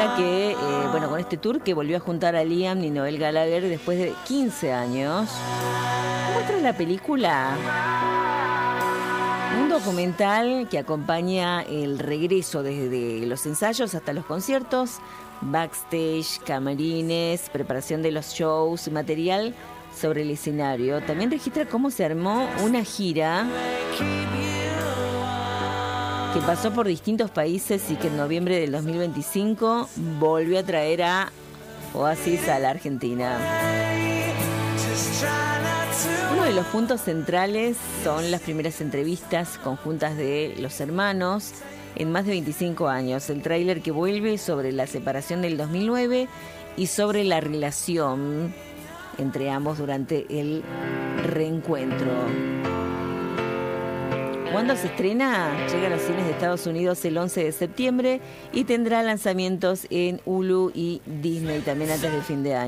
película que, con este tour que volvió a juntar a Liam y Noel Gallagher después de 15 años. Muestra la película un documental que acompaña el regreso desde los ensayos hasta los conciertos, backstage, camarines, preparación de los shows, material sobre el escenario. También registra cómo se armó una gira que pasó por distintos países y que en noviembre del 2025 volvió a traer a Oasis a la Argentina. Uno de los puntos centrales son las primeras entrevistas conjuntas de los hermanos en más de 25 años. El tráiler que vuelve sobre la separación del 2009 y sobre la relación entre ambos durante el reencuentro. ¿Cuándo se estrena? Llega a los cines de Estados Unidos el 11 de septiembre y tendrá lanzamientos en Hulu y Disney también antes del fin de año.